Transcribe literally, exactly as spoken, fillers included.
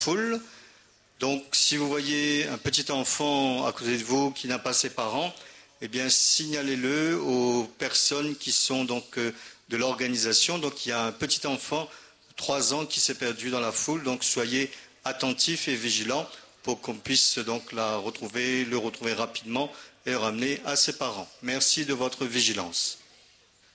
foule. Donc, si vous voyez un petit enfant à côté de vous qui n'a pas ses parents, eh bien, signalez-le aux personnes qui sont donc euh, de l'organisation. Donc, il y a un petit enfant de trois ans qui s'est perdu dans la foule. Donc, soyez attentifs et vigilants pour qu'on puisse donc la retrouver, le retrouver rapidement et le ramener à ses parents. Merci de votre vigilance.